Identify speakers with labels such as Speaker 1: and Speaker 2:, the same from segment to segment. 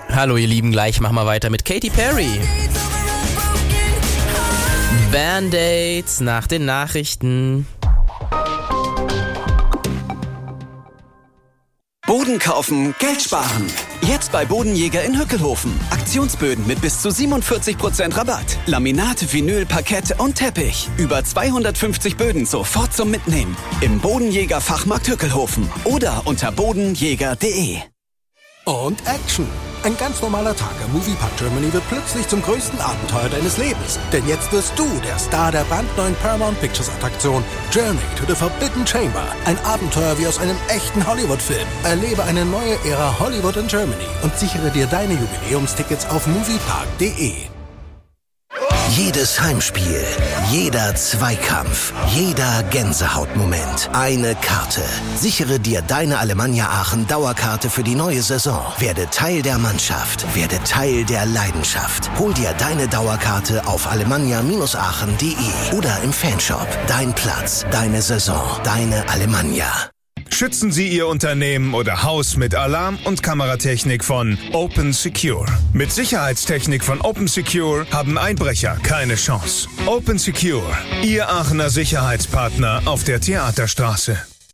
Speaker 1: Hallo ihr Lieben, gleich machen wir weiter mit Katy Perry. Band-Aids nach den Nachrichten.
Speaker 2: Boden kaufen, Geld sparen. Jetzt bei Bodenjäger in Hückelhofen. Aktionsböden mit bis zu 47% Rabatt. Laminat, Vinyl, Parkett und Teppich. Über 250 Böden sofort zum Mitnehmen. Im Bodenjäger Fachmarkt Hückelhofen oder unter bodenjäger.de.
Speaker 3: Und Action! Ein ganz normaler Tag im Moviepark Germany wird plötzlich zum größten Abenteuer deines Lebens. Denn jetzt wirst du der Star der brandneuen Paramount Pictures Attraktion Journey to the Forbidden Chamber. Ein Abenteuer wie aus einem echten Hollywood-Film. Erlebe eine neue Ära Hollywood in Germany und sichere dir deine Jubiläumstickets auf moviepark.de.
Speaker 4: Jedes Heimspiel, jeder Zweikampf, jeder Gänsehautmoment. Eine Karte. Sichere dir deine Alemannia Aachen Dauerkarte für die neue Saison. Werde Teil der Mannschaft. Werde Teil der Leidenschaft. Hol dir deine Dauerkarte auf alemannia-aachen.de oder im Fanshop. Dein Platz, deine Saison, deine Alemannia.
Speaker 5: Schützen Sie Ihr Unternehmen oder Haus mit Alarm- und Kameratechnik von Open Secure. Mit Sicherheitstechnik von Open Secure haben Einbrecher keine Chance. Open Secure, Ihr Aachener Sicherheitspartner auf der Theaterstraße.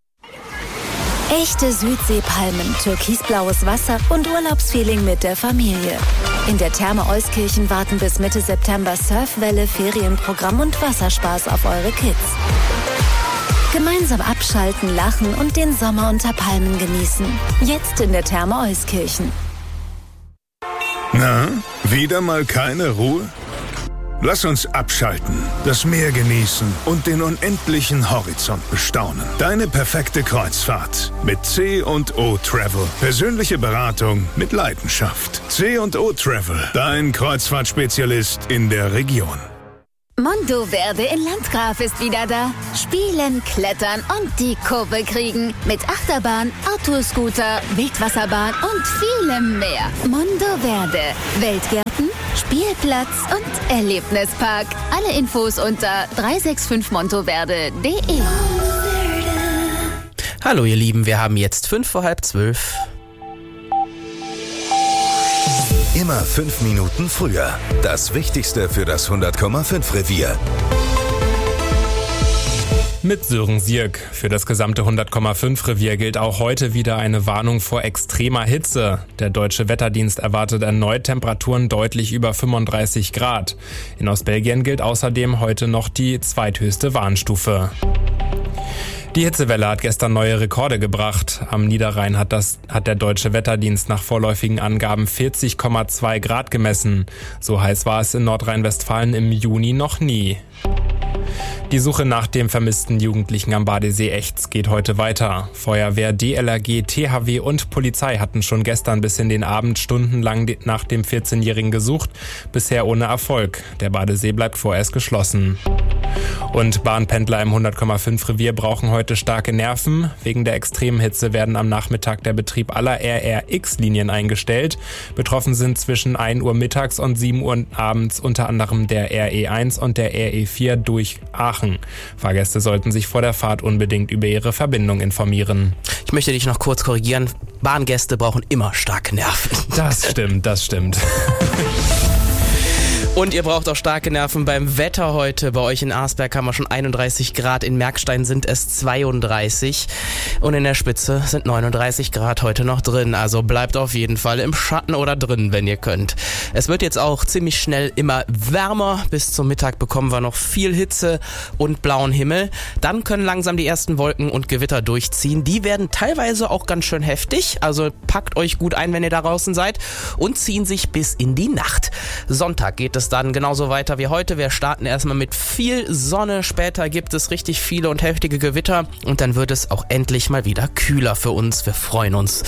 Speaker 6: Echte Südseepalmen, türkisblaues Wasser und Urlaubsfeeling mit der Familie. In der Therme Euskirchen warten bis Mitte September Surfwelle, Ferienprogramm und Wasserspaß auf eure Kids. Gemeinsam abschalten, lachen und den Sommer unter Palmen genießen. Jetzt in der Therme Euskirchen.
Speaker 5: Na, wieder mal keine Ruhe? Lass uns abschalten, das Meer genießen und den unendlichen Horizont bestaunen. Deine perfekte Kreuzfahrt mit C&O Travel. Persönliche Beratung mit Leidenschaft. C&O Travel, dein Kreuzfahrtspezialist in der Region.
Speaker 6: Mondo Verde in Landgraf ist wieder da. Spielen, klettern und die Kurve kriegen. Mit Achterbahn, Autoscooter, Wildwasserbahn und vielem mehr. Mondo Verde. Weltgärten, Spielplatz und Erlebnispark. Alle Infos unter 365montoverde.de.
Speaker 1: Hallo ihr Lieben, wir haben jetzt 11:55.
Speaker 4: Immer 5 Minuten früher. Das Wichtigste für das 100,5 Revier.
Speaker 7: Mit Sören Sierk. Für das gesamte 100,5 Revier gilt auch heute wieder eine Warnung vor extremer Hitze. Der Deutsche Wetterdienst erwartet erneut Temperaturen deutlich über 35 Grad. In Ostbelgien gilt außerdem heute noch die zweithöchste Warnstufe. Die Hitzewelle hat gestern neue Rekorde gebracht. Am Niederrhein hat der Deutsche Wetterdienst nach vorläufigen Angaben 40,2 Grad gemessen. So heiß war es in Nordrhein-Westfalen im Juni noch nie. Die Suche nach dem vermissten Jugendlichen am Badesee Echts geht heute weiter. Feuerwehr, DLRG, THW und Polizei hatten schon gestern bis in den Abend stundenlang nach dem 14-Jährigen gesucht, bisher ohne Erfolg. Der Badesee bleibt vorerst geschlossen. Und Bahnpendler im 100,5 Revier brauchen heute starke Nerven. Wegen der extremen Hitze werden am Nachmittag der Betrieb aller RRX-Linien eingestellt. Betroffen sind zwischen 1 Uhr mittags und 7 Uhr abends unter anderem der RE1 und der RE4 durch Aachen. Fahrgäste sollten sich vor der Fahrt unbedingt über ihre Verbindung informieren.
Speaker 1: Ich möchte dich noch kurz korrigieren. Bahngäste brauchen immer starke Nerven.
Speaker 7: Das stimmt.
Speaker 1: Und ihr braucht auch starke Nerven beim Wetter heute. Bei euch in Arsberg haben wir schon 31 Grad, in Merkstein sind es 32 und in der Spitze sind 39 Grad heute noch drin. Also bleibt auf jeden Fall im Schatten oder drin, wenn ihr könnt. Es wird jetzt auch ziemlich schnell immer wärmer. Bis zum Mittag bekommen wir noch viel Hitze und blauen Himmel. Dann können langsam die ersten Wolken und Gewitter durchziehen. Die werden teilweise auch ganz schön heftig. Also packt euch gut ein, wenn ihr da draußen seid, und ziehen sich bis in die Nacht. Sonntag geht es dann genauso weiter wie heute. Wir starten erstmal mit viel Sonne, später gibt es richtig viele und heftige Gewitter und dann wird es auch endlich mal wieder kühler für uns. Wir freuen uns.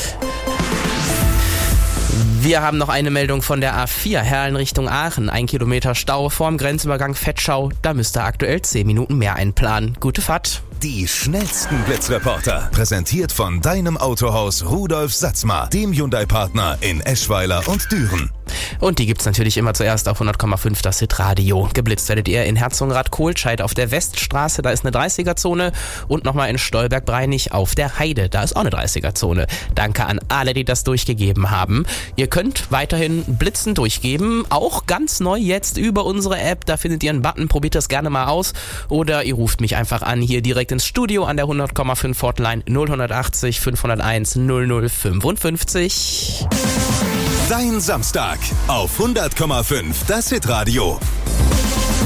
Speaker 1: Wir haben noch eine Meldung von der A4 Herrn Richtung Aachen. 1 Kilometer Stau vorm Grenzübergang Vetschau. Da müsst ihr aktuell 10 Minuten mehr einplanen. Gute Fahrt.
Speaker 4: Die schnellsten Blitzreporter. Präsentiert von deinem Autohaus Rudolf Satzmar, dem Hyundai-Partner in Eschweiler und Düren.
Speaker 1: Und die gibt's natürlich immer zuerst auf 100,5 das Hitradio. Geblitzt werdet ihr in Herzogenrath-Kohlscheid auf der Weststraße, da ist eine 30er-Zone. Und nochmal in Stolberg-Breinig auf der Heide, da ist auch eine 30er-Zone. Danke an alle, die das durchgegeben haben. Ihr könnt weiterhin Blitzen durchgeben, auch ganz neu jetzt über unsere App. Da findet ihr einen Button, probiert das gerne mal aus. Oder ihr ruft mich einfach an, hier direkt ins Studio an der 100,5 Hotline 0180 501 0055.
Speaker 8: Dein Samstag auf 100,5 das Hitradio.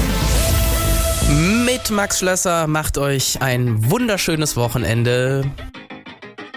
Speaker 1: Mit Max Schlösser macht euch ein wunderschönes Wochenende.